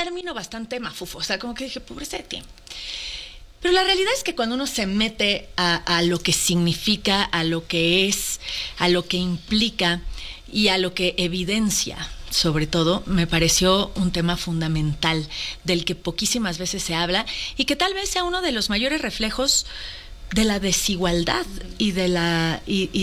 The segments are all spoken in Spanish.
término bastante mafufo, o sea, como que dije, pobreza de tiempo. Pero la realidad es que cuando uno se mete a lo que significa, a lo que es, a lo que implica y a lo que evidencia, sobre todo, me pareció un tema fundamental del que poquísimas veces se habla y que tal vez sea uno de los mayores reflejos de la desigualdad y de la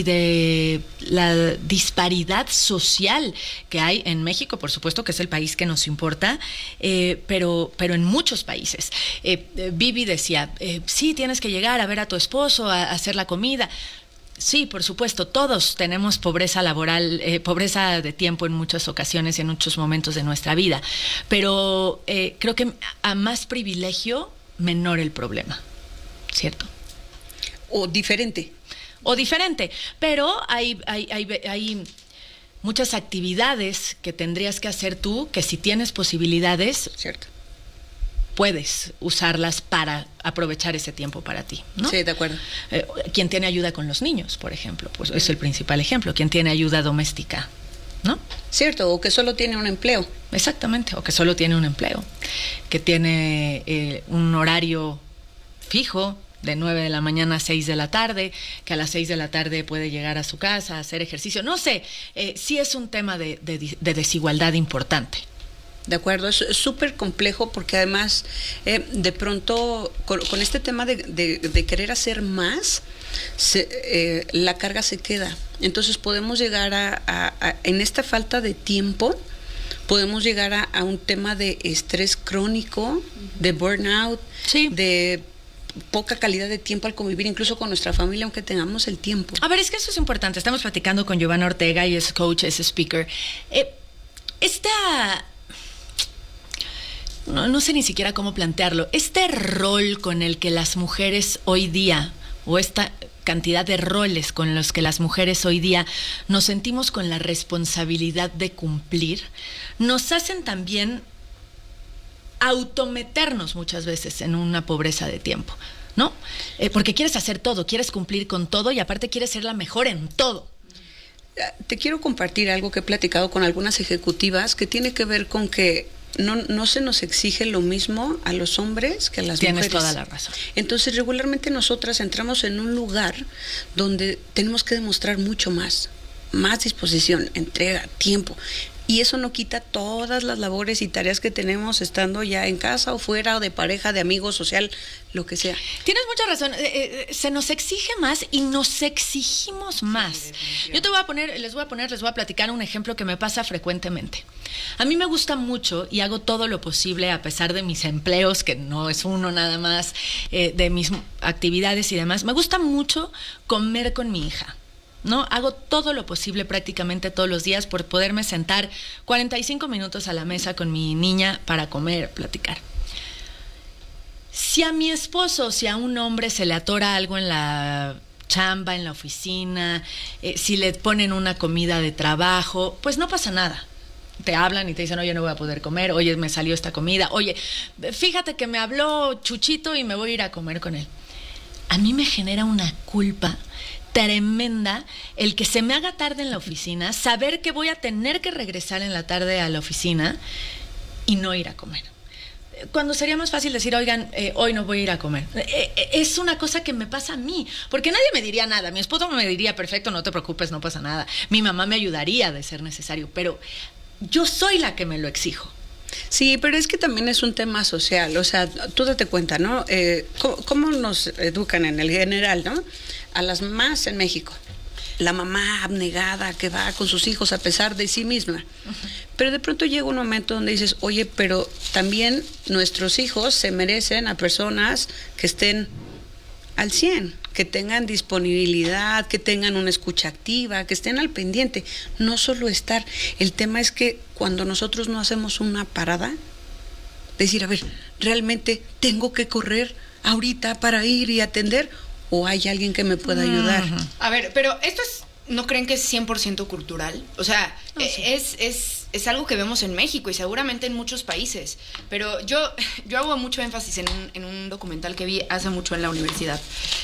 disparidad social que hay en México, por supuesto que es el país que nos importa, pero en muchos países. Vivi decía, sí, tienes que llegar a ver a tu esposo, a hacer la comida. Sí, por supuesto, todos tenemos pobreza laboral, pobreza de tiempo en muchas ocasiones y en muchos momentos de nuestra vida, pero creo que a más privilegio, menor el problema, ¿cierto? O diferente. O diferente, pero hay muchas actividades que tendrías que hacer tú, que si tienes posibilidades, cierto, puedes usarlas para aprovechar ese tiempo para ti, ¿no? Sí, de acuerdo. Quien tiene ayuda con los niños, por ejemplo, pues es el principal ejemplo. Quien tiene ayuda doméstica, ¿no? Cierto, o que solo tiene un empleo. Exactamente, o que solo tiene un empleo, que tiene un horario fijo, de 9 de la mañana a 6 de la tarde, que a las 6 de la tarde puede llegar a su casa a hacer ejercicio. No sé, sí es un tema de desigualdad importante. De acuerdo, es súper complejo porque además de pronto con este tema de querer hacer más, la carga se queda. Entonces podemos llegar en esta falta de tiempo, podemos llegar a un tema de estrés crónico, de burnout, sí, de poca calidad de tiempo al convivir incluso con nuestra familia, aunque tengamos el tiempo. A ver, es que eso es importante. Estamos platicando con Giovanna Ortega, y es coach, es speaker. No sé ni siquiera cómo plantearlo. Este rol con el que las mujeres hoy día, o esta cantidad de roles con los que las mujeres hoy día nos sentimos con la responsabilidad de cumplir, nos hacen también autometernos muchas veces en una pobreza de tiempo, ¿no? Porque quieres hacer todo, quieres cumplir con todo y aparte quieres ser la mejor en todo. Te quiero compartir algo que he platicado con algunas ejecutivas que tiene que ver con que no se nos exige lo mismo a los hombres que a las mujeres. Tienes toda la razón. Entonces, regularmente nosotras entramos en un lugar donde tenemos que demostrar mucho más disposición, entrega, tiempo. Y eso no quita todas las labores y tareas que tenemos estando ya en casa o fuera, o de pareja, de amigo, social, lo que sea. Tienes mucha razón. Se nos exige más y nos exigimos más. Sí, yo les voy a platicar un ejemplo que me pasa frecuentemente. A mí me gusta mucho y hago todo lo posible, a pesar de mis empleos, que no es uno nada más, de mis actividades y demás. Me gusta mucho comer con mi hija, ¿no? Hago todo lo posible prácticamente todos los días por poderme sentar 45 minutos a la mesa con mi niña para comer, platicar. Si a mi esposo, si a un hombre se le atora algo en la chamba, en la oficina, si le ponen una comida de trabajo, pues no pasa nada. Te hablan y te dicen, oye, no voy a poder comer, oye, me salió esta comida, oye, fíjate que me habló Chuchito y me voy a ir a comer con él. A mí me genera una culpa tremenda el que se me haga tarde en la oficina, saber que voy a tener que regresar en la tarde a la oficina y no ir a comer. Cuando sería más fácil decir, oigan, hoy no voy a ir a comer. Es una cosa que me pasa a mí, porque nadie me diría nada. Mi esposo me diría, perfecto, no te preocupes, no pasa nada. Mi mamá me ayudaría de ser necesario, pero yo soy la que me lo exijo. Sí, pero es que también es un tema social, o sea, tú date cuenta, ¿no? ¿Cómo nos educan en el general, ¿no? A las mamás en México, la mamá abnegada que va con sus hijos a pesar de sí misma. Uh-huh. Pero de pronto llega un momento donde dices, oye, pero también nuestros hijos se merecen a personas que estén al 100, que tengan disponibilidad, que tengan una escucha activa, que estén al pendiente, no solo estar. El tema es que cuando nosotros no hacemos una parada, decir, a ver, ¿realmente tengo que correr ahorita para ir y atender? ¿O hay alguien que me pueda ayudar? Uh-huh. A ver, pero esto es, ¿no creen que es 100% cultural? O sea, no, sí. Es algo que vemos en México y seguramente en muchos países. Pero yo hago mucho énfasis en un documental que vi hace mucho en la universidad,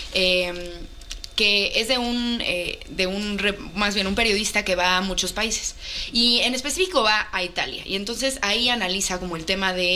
que es más bien un periodista que va a muchos países. Y en específico va a Italia. Y entonces ahí analiza como el tema de